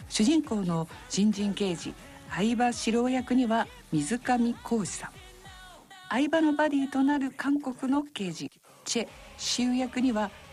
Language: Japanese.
主人公の新人刑事相葉史郎役には水上浩司さん、相葉のバディとなる韓国の刑事チェ・シウ役には